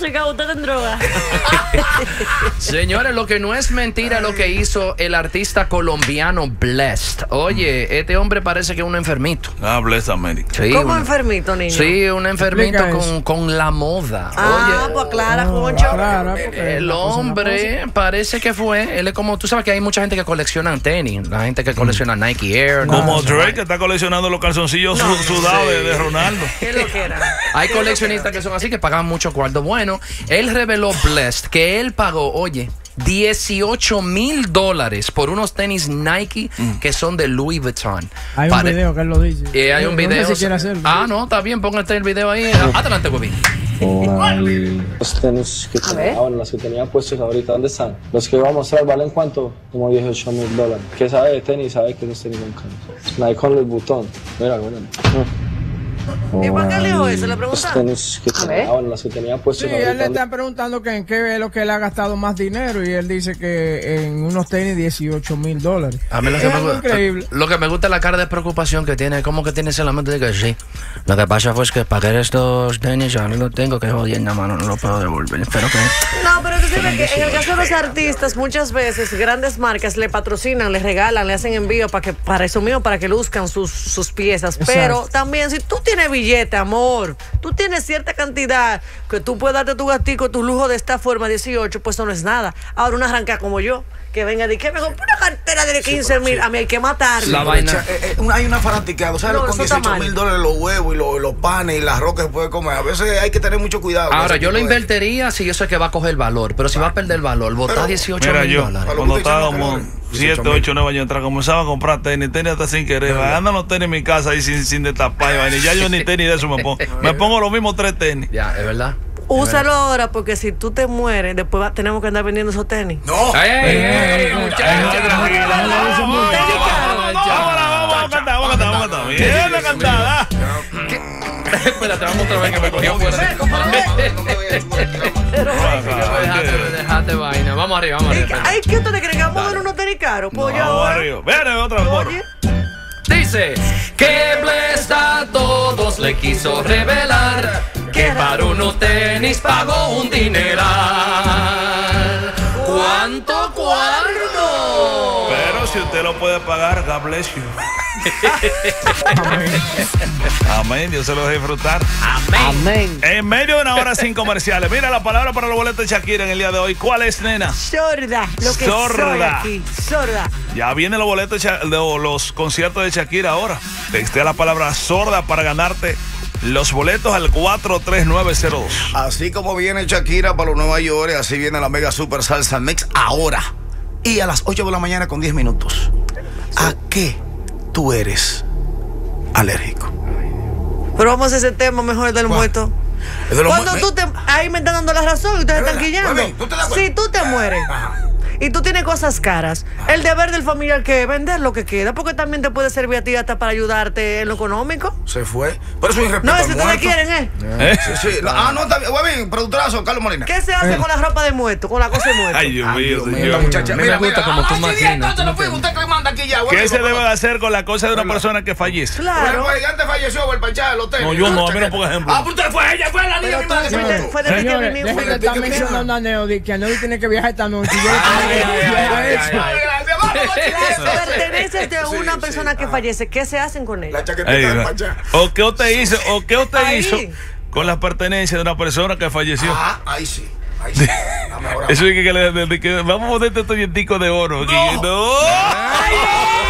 música, usted en droga. Señores, lo que no es mentira lo que hizo el artista colombiano Blessd. Oye, este hombre parece que es un enfermito. Blessd America. Sí, ¿Cómo enfermito, niño? Sí, un enfermito con la moda. Oye, pues clara, Concho. El hombre parece que fue, él es como, tú sabes que hay mucha gente que colecciona tenis, la gente que colecciona Nike Air. Como Drake, que está coleccionando los calzoncillos sudados de Ronaldo. ¿Qué es lo que era? Hay coleccionistas que son así, que pagan mucho cuarto. Bueno, él reveló Blessd que él pagó, oye, $18,000 por unos tenis Nike que son de Louis Vuitton. Hay un video que él lo dice. Hay un video. No sé si quiere hacerlo. No, está bien, póngate el video ahí. Adelante, Bobby. Los tenis que los que tenía puestos ahorita, ¿dónde están? Los que iba a mostrar, ¿valen cuánto? Como $18,000. ¿Qué sabe de tenis? Sabe que esos tenis son caros. Nike con Louis Vuitton. Mira. ¿Y por qué le dijo eso? ¿Le Los preguntaron? tenis que los que tenía puestos Sí, ahorita. él le está preguntando que en qué es lo que él ha gastado más dinero y él dice que en unos tenis $18,000. A mí Es algo increíble. lo que me gusta es la cara de preocupación que tiene, como que tiene solamente de que sí. Lo que pasa fue que pagué estos tenis, ya no los tengo, que jodiendo, mano, no los puedo devolver. Espero que... No, pero tú sabes que en el caso de los artistas, muchas veces grandes marcas le patrocinan, le regalan, le hacen envío para eso mismo, para que luzcan sus piezas. Exacto. Pero también, si tú tienes billete, amor, tú tienes cierta cantidad que tú puedes darte tu gastico, tu lujo de esta forma, 18, pues eso no es nada. Ahora una arranca como yo, que venga de que me compré una cartera de 15,000, a mí hay que matarlo. La vaina. Hay una fanaticada, ¿sabes? No, Con $18,000 los huevos y los panes y las rocas que puede comer. A veces hay que tener mucho cuidado. Ahora, yo lo invertiría si yo sé que va a coger valor, pero si va a perder valor, botar $18,000. Cuando estaba como 7, 8, 9 años atrás, comenzaba a comprar tenis hasta sin querer. Andan los tenis en mi casa ahí sin destapar. Y ya yo ni tenis de eso me pongo. Me pongo los mismos 3 tenis. Ya, es verdad. Úsalo ahora, porque si tú te mueres, después tenemos que andar vendiendo esos tenis. No. Vamos a cantar. Bien la cantada. Espérate, vamos otra vez que me cogió fuera. Déjate vaina. Vamos arriba. Ay, ¿qué ustedes creen que vamos a ver unos tenis caros? Pues yo Vamos arriba. Ven, otra vez. Oye, Dice que Blessd a todos le quiso revelar que para unos tenis pagó un dineral. ¿Cuánto? Pero si usted lo puede pagar, God bless you. Amén, Dios se lo deje disfrutar. Amén. En medio de una hora sin comerciales. Mira la palabra para los boletos de Shakira en el día de hoy. ¿Cuál es, nena? sorda, lo que soy aquí, sorda. Ya vienen los boletos de los conciertos de Shakira ahora. Textea la palabra sorda para ganarte los boletos al 43902. Así como viene Shakira para los Nueva York, así viene la Mega Super Salsa Mix ahora. Y a las 8 de la mañana con 10 minutos. ¿A qué tú eres alérgico? Pero vamos a ese tema mejor del muerto. Cuando tú te... Ahí me están dando la razón y ustedes están quillando. Si tú te mueres y tú tienes cosas caras, el deber del familiar que es vender lo que queda, porque también te puede servir a ti hasta para ayudarte en lo económico. Se fue. Pero eso es irrespeto. No, al si ustedes muerto. quieren, Sí. No, está bien. Bien, productorazo, Carlos Molina. ¿Qué se hace con la ropa de muerto, con la cosa de muerto? Ay, Dios mío, Esta señor. muchacha. A mí me gusta como tú maquinas. Entonces no fue usted que le manda aquí ya. ¿Qué se debe de hacer con la cosa de una persona que fallece? Claro. El gigante falleció, el panchá, el hotel. No, yo no, a mí no pongo ejemplo. Pues usted fue ella, fue la niña mi madre que me contó. Fue desde que Señores, vinimos. dejen de estar mencionando a Neody, que Neody tiene que viajar esta noche. Las pertenencias de una persona que fallece, ¿qué se hacen con ella? La chaquetita del panchá. ¿O qué usted hizo Ahí. con las pertenencias de una persona que falleció? Ahí sí. La mejor. Eso es que vamos a ponerte estos dientico de oro aquí. No.